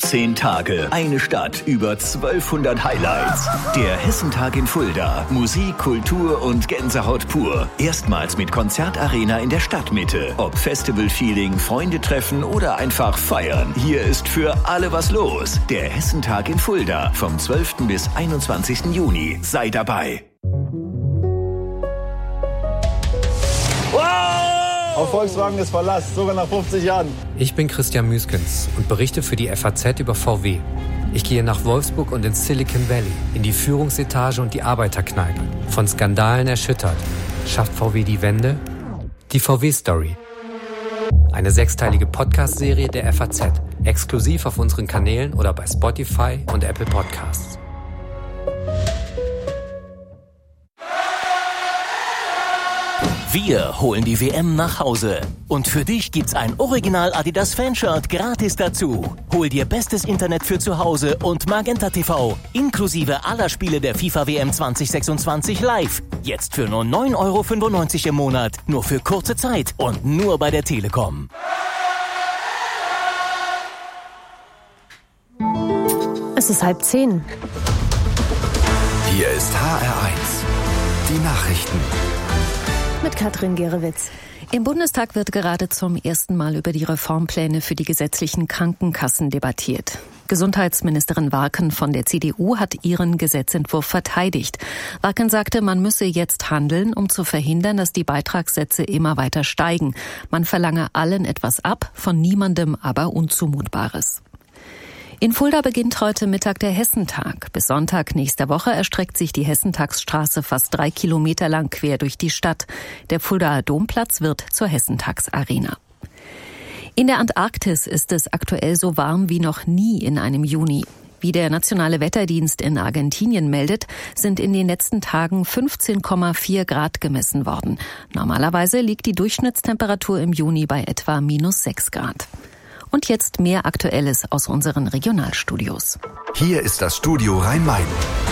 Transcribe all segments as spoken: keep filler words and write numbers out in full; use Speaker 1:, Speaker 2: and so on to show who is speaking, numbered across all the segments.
Speaker 1: Zehn Tage, eine Stadt, über zwölfhundert Highlights. Der Hessentag in Fulda. Musik, Kultur und Gänsehaut pur. Erstmals mit Konzertarena in der Stadtmitte. Ob Festival-Feeling, Freunde treffen oder einfach feiern. Hier ist für alle was los. Der Hessentag in Fulda. Vom zwölften bis einundzwanzigsten Juni. Sei dabei.
Speaker 2: Auf Volkswagen ist Verlass, sogar nach fünfzig Jahren.
Speaker 3: Ich bin Christian Müskens und berichte für die F A Z über V W. Ich gehe nach Wolfsburg und ins Silicon Valley, in die Führungsetage und die Arbeiterkneipe. Von Skandalen erschüttert. Schafft V W die Wende? Die V W-Story. Eine sechsteilige Podcast-Serie der F A Z. Exklusiv auf unseren Kanälen oder bei Spotify und Apple Podcasts.
Speaker 4: Wir holen die W M nach Hause. Und für dich gibt's ein Original Adidas Fanshirt gratis dazu. Hol dir bestes Internet für zu Hause und Magenta T V. Inklusive aller Spiele der FIFA W M zwanzig sechsundzwanzig live. Jetzt für nur neun Euro fünfundneunzig im Monat. Nur für kurze Zeit und nur bei der Telekom.
Speaker 5: Es ist halb zehn.
Speaker 6: Hier ist H R eins. Die Nachrichten.
Speaker 5: Mit Katrin Gerewitz. Im Bundestag wird gerade zum ersten Mal über die Reformpläne für die gesetzlichen Krankenkassen debattiert. Gesundheitsministerin Warken von der C D U hat ihren Gesetzentwurf verteidigt. Warken sagte, man müsse jetzt handeln, um zu verhindern, dass die Beitragssätze immer weiter steigen. Man verlange allen etwas ab, von niemandem aber Unzumutbares. In Fulda beginnt heute Mittag der Hessentag. Bis Sonntag nächster Woche erstreckt sich die Hessentagsstraße fast drei Kilometer lang quer durch die Stadt. Der Fuldaer Domplatz wird zur Hessentagsarena. In der Antarktis ist es aktuell so warm wie noch nie in einem Juni. Wie der Nationale Wetterdienst in Argentinien meldet, sind in den letzten Tagen fünfzehn Komma vier Grad gemessen worden. Normalerweise liegt die Durchschnittstemperatur im Juni bei etwa minus sechs Grad. Und jetzt mehr Aktuelles aus unseren Regionalstudios.
Speaker 6: Hier ist das Studio Rhein-Main.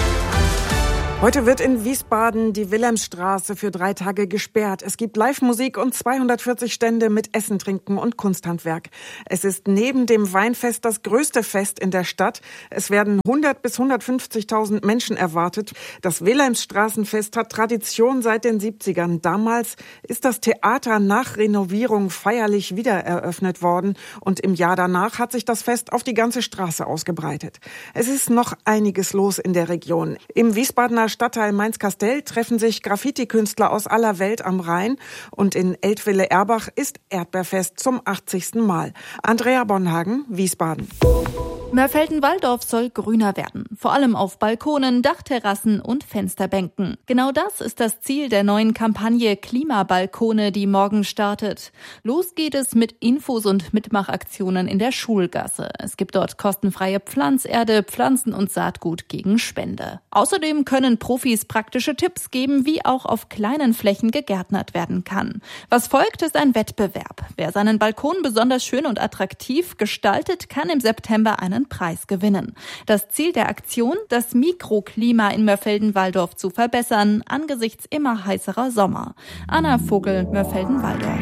Speaker 7: Heute wird in Wiesbaden die Wilhelmstraße für drei Tage gesperrt. Es gibt Live-Musik und zweihundertvierzig Stände mit Essen, Trinken und Kunsthandwerk. Es ist neben dem Weinfest das größte Fest in der Stadt. Es werden hundert bis hundertfünfzigtausend Menschen erwartet. Das Wilhelmstraßenfest hat Tradition seit den siebzigern. Damals ist das Theater nach Renovierung feierlich wieder eröffnet worden. Und im Jahr danach hat sich das Fest auf die ganze Straße ausgebreitet. Es ist noch einiges los in der Region. Im Wiesbadener Stadtteil Mainz-Kastell treffen sich Graffiti-Künstler aus aller Welt am Rhein und in Eltville-Erbach ist Erdbeerfest zum achtzigsten Mal. Andrea Bonhagen, Wiesbaden.
Speaker 8: Mörfelden-Walldorf soll grüner werden. Vor allem auf Balkonen, Dachterrassen und Fensterbänken. Genau das ist das Ziel der neuen Kampagne Klimabalkone, die morgen startet. Los geht es mit Infos und Mitmachaktionen in der Schulgasse. Es gibt dort kostenfreie Pflanzerde, Pflanzen und Saatgut gegen Spende. Außerdem können Profis praktische Tipps geben, wie auch auf kleinen Flächen gegärtnert werden kann. Was folgt, ist ein Wettbewerb. Wer seinen Balkon besonders schön und attraktiv gestaltet, kann im September einen Preis gewinnen. Das Ziel der Aktion, das Mikroklima in Mörfelden-Walldorf zu verbessern, angesichts immer heißerer Sommer. Anna Vogel, Mörfelden-Walldorf.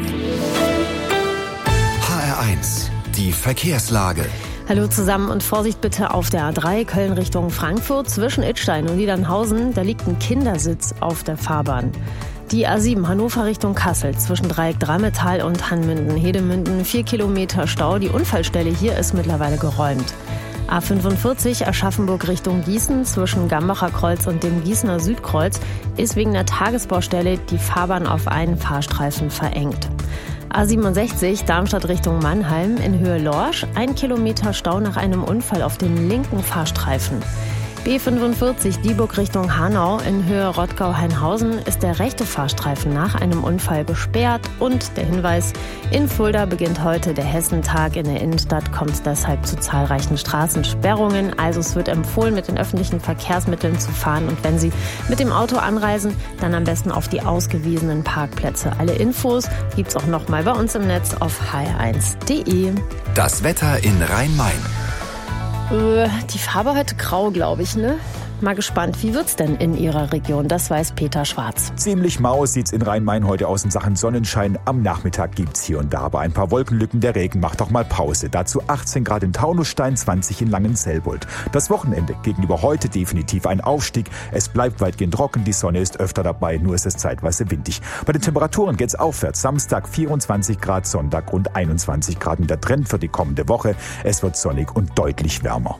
Speaker 6: H R eins, die Verkehrslage.
Speaker 5: Hallo zusammen und Vorsicht bitte auf der A drei Köln Richtung Frankfurt zwischen Idstein und Niedernhausen. Da liegt ein Kindersitz auf der Fahrbahn. Die A sieben Hannover Richtung Kassel zwischen Dreieck Dreimetall und Hanmünden-Hedemünden. Vier Kilometer Stau. Die Unfallstelle hier ist mittlerweile geräumt. A fünfundvierzig Aschaffenburg Richtung Gießen zwischen Gambacher Kreuz und dem Gießener Südkreuz ist wegen der Tagesbaustelle die Fahrbahn auf einen Fahrstreifen verengt. A siebenundsechzig Darmstadt Richtung Mannheim in Höhe Lorsch. Ein Kilometer Stau nach einem Unfall auf dem linken Fahrstreifen. B fünfundvierzig Dieburg Richtung Hanau in Höhe Rottgau-Hainhausen ist der rechte Fahrstreifen nach einem Unfall gesperrt. Und der Hinweis, in Fulda beginnt heute der Hessentag. In der Innenstadt kommt es deshalb zu zahlreichen Straßensperrungen. Also es wird empfohlen, mit den öffentlichen Verkehrsmitteln zu fahren. Und wenn Sie mit dem Auto anreisen, dann am besten auf die ausgewiesenen Parkplätze. Alle Infos gibt's auch nochmal bei uns im Netz auf h r eins punkt d e.
Speaker 6: Das Wetter in Rhein-Main.
Speaker 5: Äh, die Farbe heute grau, glaube ich, ne? Mal gespannt, wie wird's denn in Ihrer Region? Das weiß Peter Schwarz.
Speaker 9: Ziemlich mau sieht's in Rhein-Main heute aus in Sachen Sonnenschein. Am Nachmittag gibt's hier und da aber ein paar Wolkenlücken. Der Regen macht auch mal Pause. Dazu achtzehn Grad in Taunusstein, zwanzig in Langenselbold. Das Wochenende gegenüber heute definitiv ein Aufstieg. Es bleibt weitgehend trocken, die Sonne ist öfter dabei, nur ist es zeitweise windig. Bei den Temperaturen geht's aufwärts. Samstag vierundzwanzig Grad, Sonntag rund einundzwanzig Grad. Und der Trend für die kommende Woche, es wird sonnig und deutlich wärmer.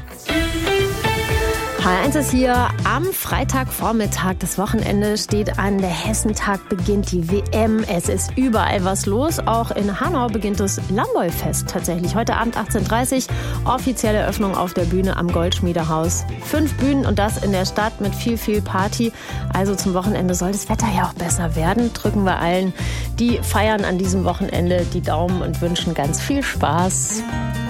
Speaker 5: H eins ist hier am Freitagvormittag. Das Wochenende steht an. Der Hessentag beginnt, die W M. Es ist überall was los. Auch in Hanau beginnt das Lamboy-Fest tatsächlich. Heute Abend achtzehn Uhr dreißig. Offizielle Eröffnung auf der Bühne am Goldschmiedehaus. Fünf Bühnen und das in der Stadt mit viel, viel Party. Also zum Wochenende soll das Wetter ja auch besser werden. Drücken wir allen, die feiern an diesem Wochenende, die Daumen und wünschen ganz viel Spaß.